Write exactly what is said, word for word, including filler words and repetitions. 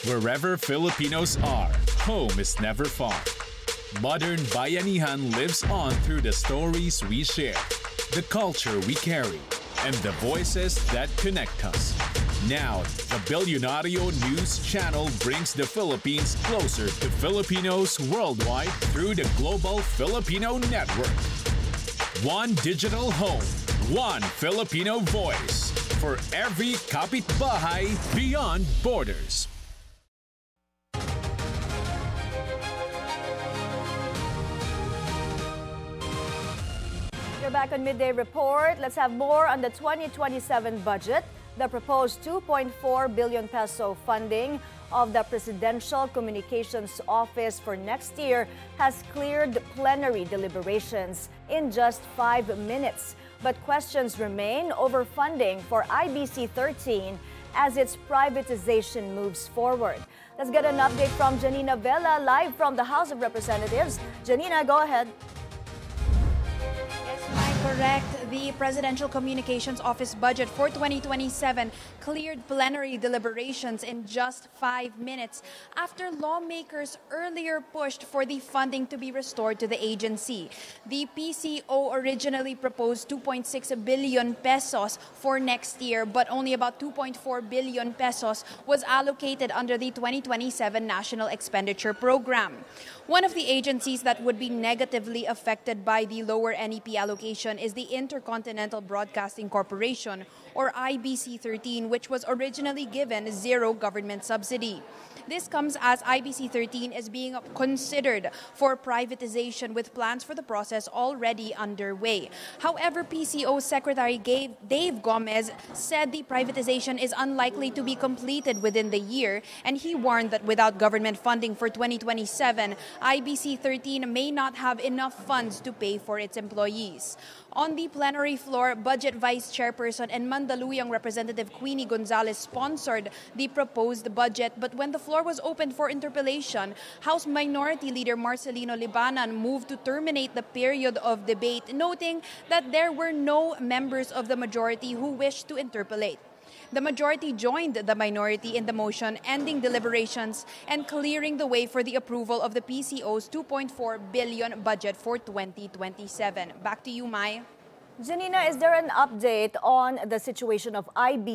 Wherever Filipinos are, home is never far. Modern Bayanihan lives on through the stories we share, the culture we carry, and the voices that connect us. Now, the Bilyonaryo News Channel brings the Philippines closer to Filipinos worldwide through the Global Filipino Network. One digital home, one Filipino voice for every kapitbahay beyond borders. You're back on Midday Report. Let's have more on the twenty twenty-seven budget. The proposed two point four billion peso funding of the Presidential Communications Office for next year has cleared plenary deliberations in just five minutes. But questions remain over funding for I B C thirteen as its privatization moves forward. Let's get an update from Janina Vela live from the House of Representatives. Janina, go ahead. Correct. The Presidential Communications Office budget for twenty twenty-seven cleared plenary deliberations in just five minutes after lawmakers earlier pushed for the funding to be restored to the agency. The P C O originally proposed two point six billion pesos for next year, but only about two point four billion pesos was allocated under the twenty twenty-seven National Expenditure Program. One of the agencies that would be negatively affected by the lower N E P allocation is the Intercontinental Broadcasting Corporation, or I B C thirteen, which was originally given zero government subsidy. This comes as I B C thirteen is being considered for privatization with plans for the process already underway. However, P C O Secretary Dave Gomez said the privatization is unlikely to be completed within the year, and he warned that without government funding for twenty twenty-seven, I B C thirteen may not have enough funds to pay for its employees. On the plenary floor, Budget Vice Chairperson and Mandaluyong Representative Queenie Gonzalez sponsored the proposed budget, but when the floor was opened for interpellation, House Minority Leader Marcelino Libanan moved to terminate the period of debate, noting that there were no members of the majority who wished to interpellate. The majority joined the minority in the motion, ending deliberations and clearing the way for the approval of the P C O's two point four billion budget for twenty twenty-seven. Back to you, Mai. Janina, is there an update on the situation of I B